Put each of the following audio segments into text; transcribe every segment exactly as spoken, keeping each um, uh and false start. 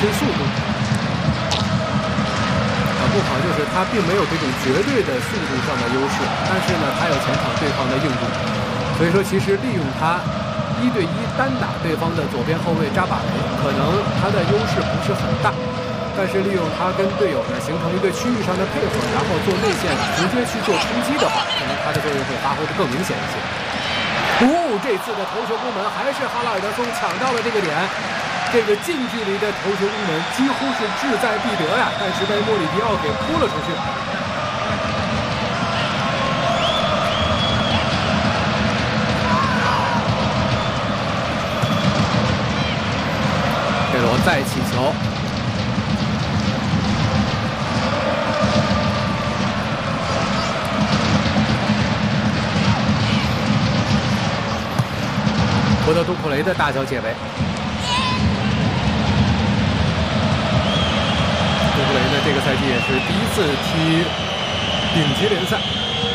吃速度。啊，不好就是他并没有这种绝对的速度上的优势，但是呢，他有前场对抗的硬度，所以说其实利用他一对一单打对方的左边后卫扎巴雷，可能他的优势不是很大。 但是利用他跟队友呢形成一个区域上的配合，然后做内线直接去做冲击的话，可能他的作用会发挥的更明显一些。哦，这次的头球攻门还是哈拉尔德松抢到了这个点，这个近距离的头球攻门几乎是志在必得呀，但是被莫里迪奥给扑了出去。佩罗再起球。 博德杜库雷的大脚解围，杜库雷呢，这个赛季也是第一次踢顶级联赛。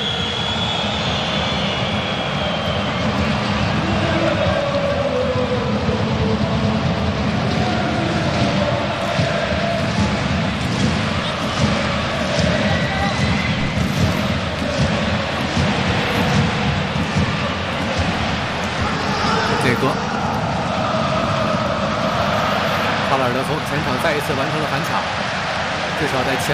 这个哈拉尔德从前场再一次完成了反抢，至少在前。